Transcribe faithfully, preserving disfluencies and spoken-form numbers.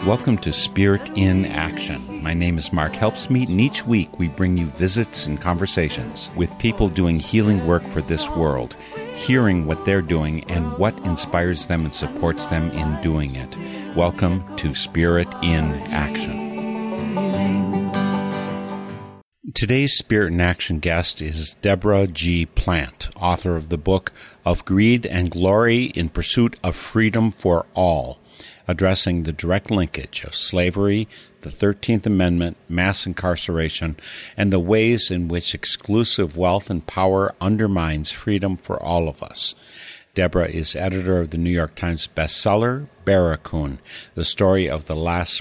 Welcome to Spirit in Action. My name is Mark Helpsmeet, and each week we bring you visits and conversations with people doing healing work for this world, hearing what they're doing and what inspires them and supports them in doing it. Welcome to Spirit in Action. Today's Spirit in Action guest is Deborah G. Plant, author of the book Of Greed and Glory in Pursuit of Freedom for All, addressing the direct linkage of slavery, the thirteenth Amendment, mass incarceration, and the ways in which exclusive wealth and power undermines freedom for all of us. Deborah is editor of the New York Times bestseller, Barracoon, The Story of the Last